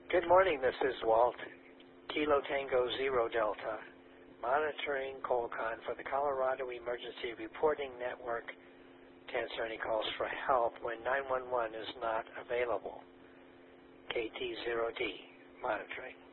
Good morning, this is Walt, Kilo Tango Zero Delta, monitoring Colcon for the Colorado Emergency Reporting Network to answer any calls for help when 911 is not available. KT0D, monitoring.